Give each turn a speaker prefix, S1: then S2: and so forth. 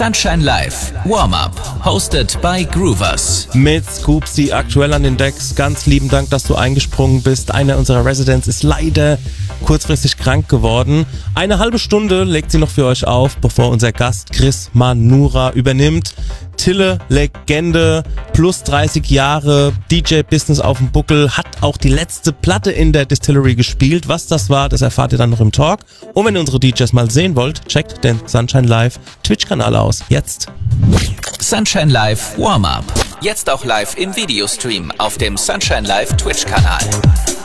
S1: Sunshine Live Warm-Up, hosted by Groovers.
S2: Mit Scoopsy aktuell an den Decks. Ganz lieben Dank, dass du eingesprungen bist. Einer unserer Residents ist leider kurzfristig krank geworden. Eine halbe Stunde legt sie noch für euch auf, bevor unser Gast Chris Manura übernimmt. Tille, Legende, plus 30 Jahre, DJ-Business auf dem Buckel, hat auch die letzte Platte in der Distillery gespielt. Was das war, das erfahrt ihr dann noch im Talk. Und wenn ihr unsere DJs mal sehen wollt, checkt den Sunshine Live Twitch-Kanal aus. Jetzt.
S1: Sunshine Live Warm-Up. Jetzt auch live im Videostream auf dem Sunshine Live Twitch-Kanal.